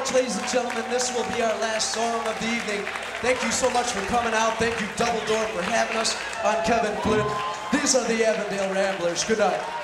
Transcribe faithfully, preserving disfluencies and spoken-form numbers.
much, ladies and gentlemen. This will be our last song of the evening. Thank you so much for coming out. Thank you, Double Door, for having us on Kevin Flynn. These are the Avondale Ramblers. Good night.